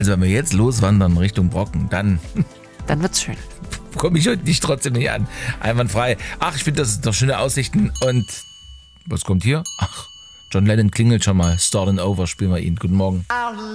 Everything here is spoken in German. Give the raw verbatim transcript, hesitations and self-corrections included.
Also wenn wir jetzt loswandern Richtung Brocken, dann Dann wird's schön. komme ich heute nicht trotzdem nicht an. Einwandfrei. Ach, ich finde, das ist doch schöne Aussichten. Und was kommt hier? Ach, John Lennon klingelt schon mal. Starting Over, spielen wir ihn. Guten Morgen.